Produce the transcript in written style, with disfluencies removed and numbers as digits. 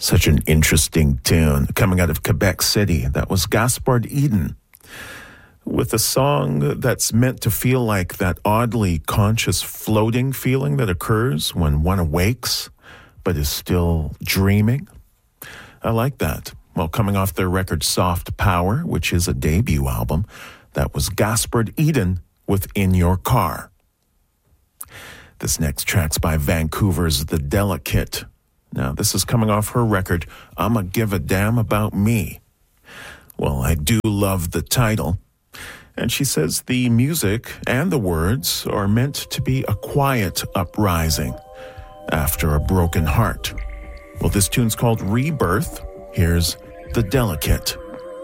Such an interesting tune coming out of Quebec City. That was Gaspard Eden with a song that's meant to feel like that oddly conscious floating feeling that occurs when one awakes but is still dreaming. I like that. Well, coming off their record Soft Power, which is a debut album, that was Gaspard Eden with In Your Car. This next track's by Vancouver's The Delicate. Now, this is coming off her record, I'ma Give a Damn About Me. Well, I do love the title. And she says the music and the words are meant to be a quiet uprising after a broken heart. Well, this tune's called Rebirth. Here's The Delicate.